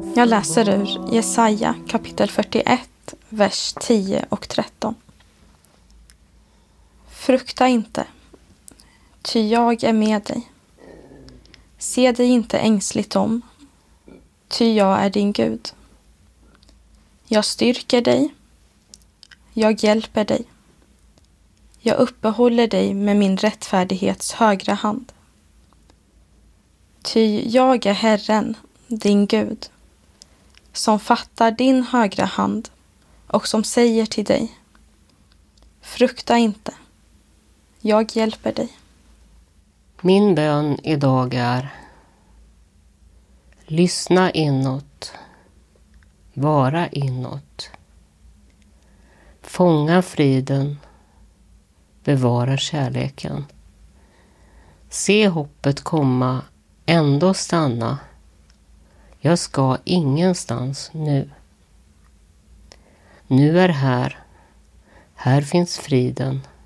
Jag läser ur Jesaja kapitel 41, vers 10 och 13. Frukta inte, ty jag är med dig. Se dig inte ängsligt om, ty jag är din Gud. Jag styrker dig, jag hjälper dig. Jag uppehåller dig med min rättfärdighets högra hand. Ty jag är Herren, din Gud, som fattar din högra hand och som säger till dig: frukta inte, jag hjälper dig. Min bön idag är: lyssna inåt, vara inåt, fånga friden, bevara kärleken. Se hoppet komma, ändå stanna. Jag ska ingenstans nu. Nu är här finns friden.